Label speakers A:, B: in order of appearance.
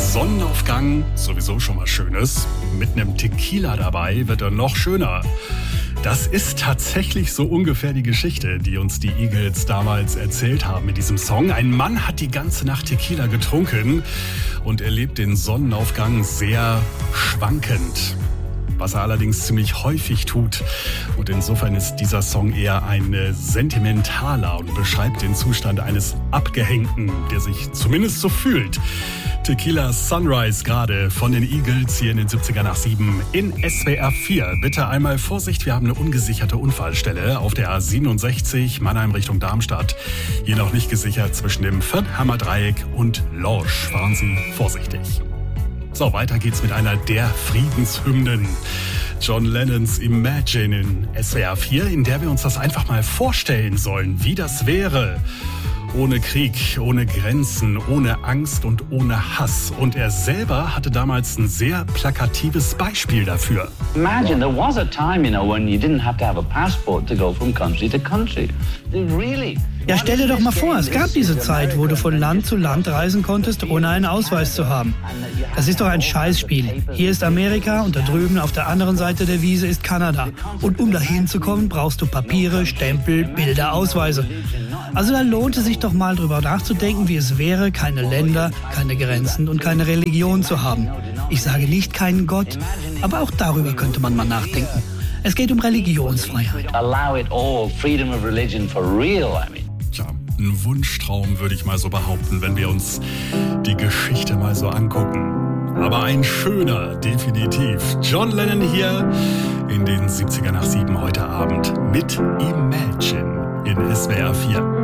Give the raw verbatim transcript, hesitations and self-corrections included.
A: Sonnenaufgang, sowieso schon was Schönes. Mit einem Tequila dabei wird er noch schöner. Das ist tatsächlich so ungefähr die Geschichte, die uns die Eagles damals erzählt haben mit diesem Song. Ein Mann hat die ganze Nacht Tequila getrunken und erlebt den Sonnenaufgang sehr schwankend. Was er allerdings ziemlich häufig tut. Und insofern ist dieser Song eher ein sentimentaler und beschreibt den Zustand eines Abgehängten, der sich zumindest so fühlt. Tequila Sunrise gerade von den Eagles hier in den siebziger nach sieben in S W R vier. Bitte einmal Vorsicht, wir haben eine ungesicherte Unfallstelle auf der A siebenundsechzig Mannheim Richtung Darmstadt. Hier noch nicht gesichert zwischen dem Vierdhammer Dreieck und Lorsch. Fahren Sie vorsichtig. So, weiter geht's mit einer der Friedenshymnen. John Lennons Imagine in S W R vier, in der wir uns das einfach mal vorstellen sollen, wie das wäre. Ohne Krieg, ohne Grenzen, ohne Angst und ohne Hass. Und er selber hatte damals ein sehr plakatives Beispiel dafür.
B: Imagine there was a time, you know, when you didn't have to have a passport to go from country to country. Really?
C: Ja, stell dir doch mal vor, es gab diese Zeit, wo du von Land zu Land reisen konntest, ohne einen Ausweis zu haben. Das ist doch ein Scheißspiel. Hier ist Amerika und da drüben auf der anderen Seite der Wiese ist Kanada. Und um dahin zu kommen, brauchst du Papiere, Stempel, Bilder, Ausweise. Also da lohnt es sich doch mal drüber nachzudenken, wie es wäre, keine Länder, keine Grenzen und keine Religion zu haben. Ich sage nicht keinen Gott, aber auch darüber könnte man mal nachdenken. Es geht um Religionsfreiheit.
B: Allow it all, freedom of religion for real, I mean.
A: Tja, ein Wunschtraum würde ich mal so behaupten, wenn wir uns die Geschichte mal so angucken. Aber ein schöner, definitiv. John Lennon hier in den siebziger nach sieben heute Abend mit Imagine in S W R vier.